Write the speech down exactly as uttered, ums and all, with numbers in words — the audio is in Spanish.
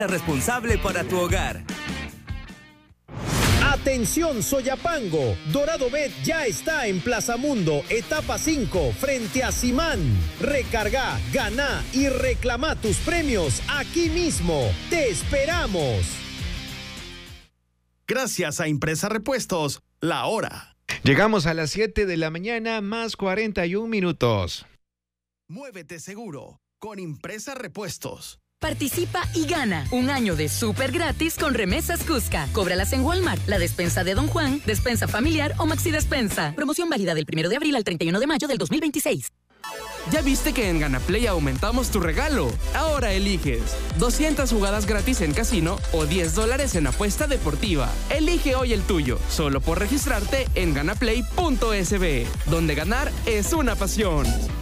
responsable para tu hogar. Atención Soyapango, Dorado Bet ya está en Plaza Mundo, etapa cinco, frente a Simán. Recarga, gana y reclama tus premios aquí mismo. ¡Te esperamos! Gracias a Impresa Repuestos, la hora. Llegamos a las siete de la mañana más cuarenta y un minutos. Muévete seguro con Impresa Repuestos. Participa y gana un año de súper gratis con Remesas Cusca. Cóbralas en Walmart, la despensa de Don Juan, despensa familiar o Maxi Despensa. Promoción válida del primero de abril al treinta y uno de mayo del dos mil veintiséis. ¿Ya viste que en GanaPlay aumentamos tu regalo? Ahora eliges doscientas jugadas gratis en casino o diez dólares en apuesta deportiva. Elige hoy el tuyo, solo por registrarte en ganaplay punto es be, donde ganar es una pasión.